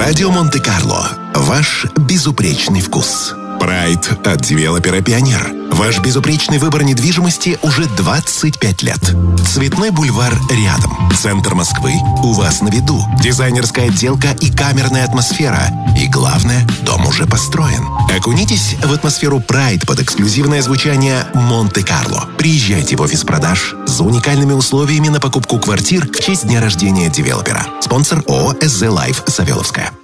Радио Монте-Карло. Ваш безупречный вкус. Прайд от девелопера «Пионер». Ваш безупречный выбор недвижимости уже 25 лет. Цветной бульвар рядом. Центр Москвы у вас на виду. Дизайнерская отделка и камерная атмосфера. И главное, дом уже построен. Окунитесь в атмосферу Прайд под эксклюзивное звучание Монте-Карло. Приезжайте в офис продаж за уникальными условиями на покупку квартир в честь дня рождения девелопера. Спонсор ООО «СЗ Лайф» Савеловская.